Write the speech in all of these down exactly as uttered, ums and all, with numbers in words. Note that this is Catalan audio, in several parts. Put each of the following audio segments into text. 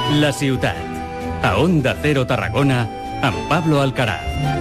La ciutat. A Onda Cero Tarragona, amb Pablo Alcaraz.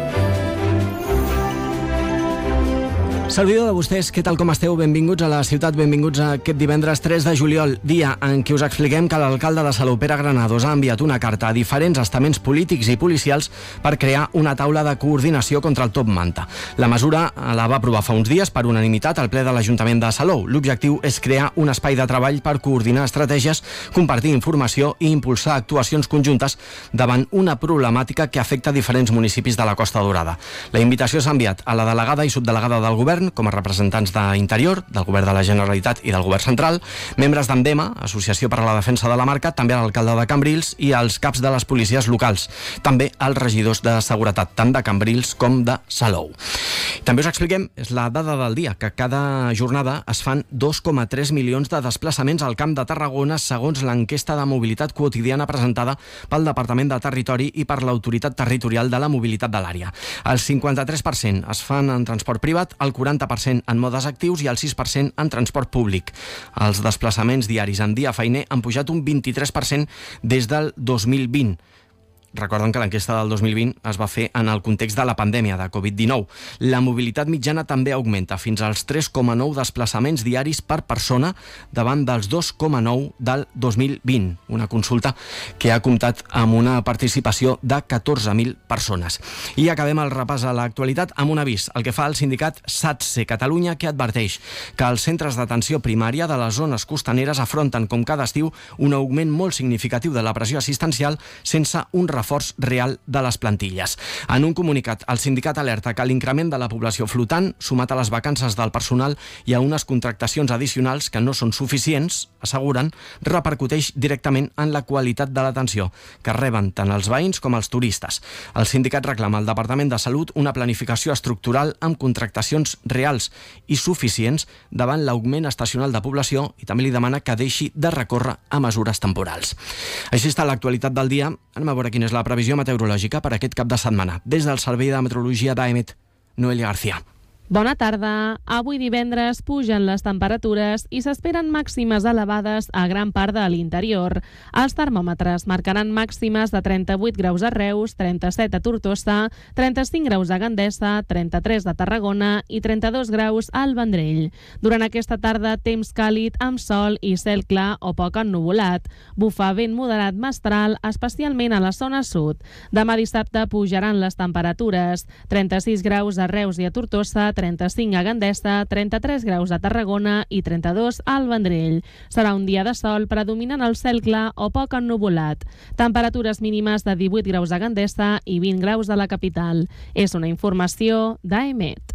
Servidor de vostès, què tal com esteu? Benvinguts a la ciutat, benvinguts a aquest divendres tres de juliol, dia en què us expliquem que l'alcalde de Salou, Pere Granados, ha enviat una carta a diferents estaments polítics i policials per crear una taula de coordinació contra el top manta. La mesura la va aprovar fa uns dies per unanimitat al ple de l'Ajuntament de Salou. L'objectiu és crear un espai de treball per coordinar estratègies, compartir informació i impulsar actuacions conjuntes davant una problemàtica que afecta diferents municipis de la Costa Daurada. La invitació s'ha enviat a la delegada i subdelegada del govern, com a representants d'Interior, del Govern de la Generalitat i del Govern Central, membres d'Endema, Associació per a la Defensa de la Marca, també a l'alcalde de Cambrils i als caps de les policies locals, també als regidors de seguretat, tant de Cambrils com de Salou. També us expliquem, és la dada del dia, que cada jornada es fan dos coma tres milions de desplaçaments al Camp de Tarragona segons l'enquesta de mobilitat quotidiana presentada pel Departament de Territori i per l'Autoritat Territorial de la Mobilitat de l'àrea. El cinquanta-tres per cent es fan en transport privat, el quaranta per cent en modes actius i el sis per cent en transport públic. Els desplaçaments diaris en dia feiner han pujat un vint-i-tres per cent des del dos mil vint. Recorden que l'enquesta del dos mil vint es va fer en el context de la pandèmia de covid dinou. La mobilitat mitjana també augmenta fins als tres coma nou desplaçaments diaris per persona davant dels dos coma nou del dos mil vint. Una consulta que ha comptat amb una participació de catorze mil persones. I acabem el repàs a l'actualitat amb un avís, el que fa el sindicat SATSE Catalunya, que adverteix que els centres d'atenció primària de les zones costaneres afronten com cada estiu un augment molt significatiu de la pressió assistencial sense un reforç reforç real de les plantilles. En un comunicat, el sindicat alerta que l'increment de la població flotant, sumat a les vacances del personal i a unes contractacions addicionals que no són suficients, asseguren, repercuteix directament en la qualitat de l'atenció que reben tant els veïns com els turistes. El sindicat reclama al Departament de Salut una planificació estructural amb contractacions reals i suficients davant l'augment estacional de població i també li demana que deixi de recórrer a mesures temporals. Així està l'actualitat del dia. Anem a veure quina és la previsió meteorològica per aquest cap de setmana. Des del Servei de Meteorologia d'A E M E T, Noelia García. Bona tarda. Avui divendres pugen les temperatures i s'esperen màximes elevades a gran part de l'interior. Els termòmetres marcaran màximes de trenta-vuit graus a Reus, trenta-set a Tortosa, trenta-cinc graus a Gandesa, trenta-tres a Tarragona i trenta-dos graus al Vendrell. Durant aquesta tarda, temps càlid amb sol i cel clar o poc ennuvolat. Bufa vent moderat mestral, especialment a la zona sud. Demà dissabte pujaran les temperatures. trenta-sis graus a Reus i a Tortosa, trenta-cinc a Gandesa, trenta-tres graus a Tarragona i trenta-dos al Vendrell. Serà un dia de sol predominant el cel clar o poc ennuvolat. Temperatures mínimes de divuit graus a Gandesa i vint graus a la capital. És una informació d'A E M E T.